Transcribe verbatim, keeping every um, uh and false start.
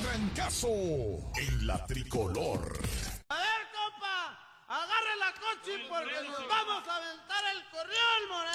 trancazo en la tricolor. A ver, compa, agarre la coche porque nos vamos a aventar el corrión, moreno.